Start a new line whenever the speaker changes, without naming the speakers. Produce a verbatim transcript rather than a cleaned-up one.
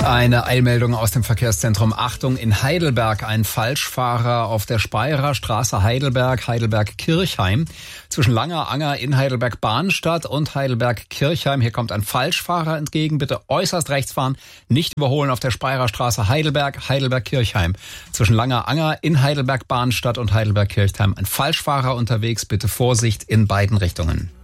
Eine Eilmeldung aus dem Verkehrszentrum. Achtung, in Heidelberg ein Falschfahrer auf der Speyerer Straße Heidelberg, Heidelberg-Kirchheim. Zwischen Langer-Anger in Heidelberg-Bahnstadt und Heidelberg-Kirchheim. Hier kommt ein Falschfahrer entgegen. Bitte äußerst rechts fahren, nicht überholen auf der Speyerer Straße Heidelberg, Heidelberg-Kirchheim. Zwischen Langer-Anger in Heidelberg-Bahnstadt und Heidelberg-Kirchheim. Ein Falschfahrer unterwegs. Bitte Vorsicht in beiden Richtungen.